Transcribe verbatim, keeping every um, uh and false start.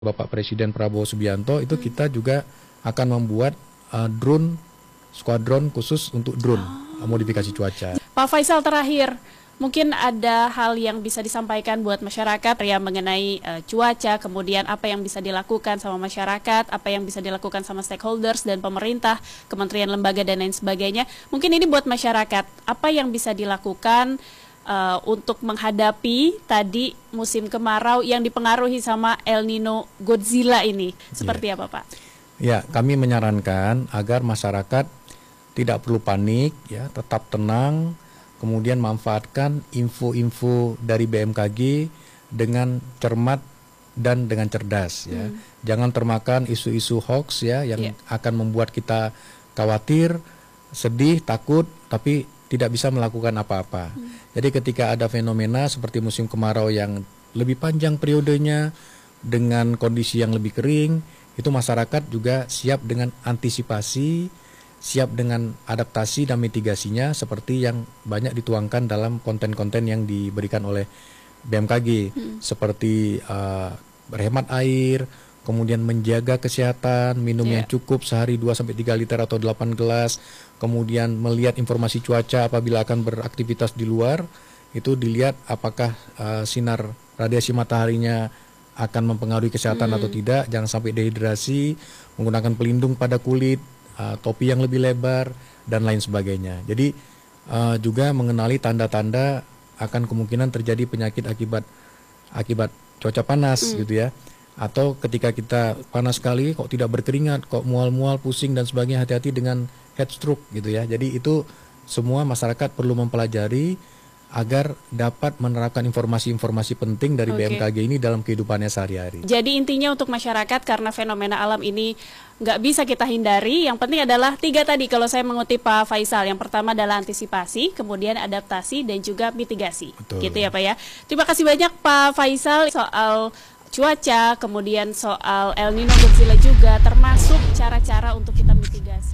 Bapak Presiden Prabowo Subianto itu kita juga akan membuat uh, drone skuadron khusus untuk drone oh. modifikasi cuaca. Pak Faisal, terakhir mungkin ada hal yang bisa disampaikan buat masyarakat yang mengenai uh, cuaca, kemudian apa yang bisa dilakukan sama masyarakat, apa yang bisa dilakukan sama stakeholders dan pemerintah, kementerian, lembaga dan lain sebagainya. Mungkin ini buat masyarakat, apa yang bisa dilakukan Uh, untuk menghadapi tadi musim kemarau yang dipengaruhi sama El Nino Godzilla ini, seperti ya. apa Pak? Ya, kami menyarankan agar masyarakat tidak perlu panik, ya, tetap tenang, kemudian manfaatkan info-info dari B M K G dengan cermat dan dengan cerdas, ya. Hmm. Jangan termakan isu-isu hoax, ya, yang yeah. akan membuat kita khawatir, sedih, takut, tapi tidak bisa melakukan apa-apa. Hmm. Jadi ketika ada fenomena seperti musim kemarau yang lebih panjang periodenya dengan kondisi yang lebih kering, itu masyarakat juga siap dengan antisipasi, siap dengan adaptasi dan mitigasinya seperti yang banyak dituangkan dalam konten-konten yang diberikan oleh B M K G, hmm. seperti uh, berhemat air, kemudian menjaga kesehatan, minum yeah. yang cukup sehari dua sampai tiga liter atau delapan gelas, kemudian melihat informasi cuaca apabila akan beraktivitas di luar, itu dilihat apakah uh, sinar radiasi mataharinya akan mempengaruhi kesehatan hmm. atau tidak, jangan sampai dehidrasi, menggunakan pelindung pada kulit, uh, topi yang lebih lebar, dan lain sebagainya. Jadi uh, juga mengenali tanda-tanda akan kemungkinan terjadi penyakit akibat akibat cuaca panas hmm. gitu ya. Atau ketika kita panas sekali kok tidak berkeringat, kok mual-mual, pusing dan sebagainya, hati-hati dengan heat stroke gitu ya. Jadi itu semua masyarakat perlu mempelajari agar dapat menerapkan informasi-informasi penting dari okay. B M K G ini dalam kehidupannya sehari-hari. Jadi intinya untuk masyarakat, karena fenomena alam ini nggak bisa kita hindari, yang penting adalah tiga tadi kalau saya mengutip Pak Faisal. Yang pertama adalah antisipasi, kemudian adaptasi, dan juga mitigasi. Betul. Gitu ya Pak ya. Terima kasih banyak Pak Faisal soal cuaca, kemudian soal El Nino Godzilla juga, termasuk cara-cara untuk kita mitigasi.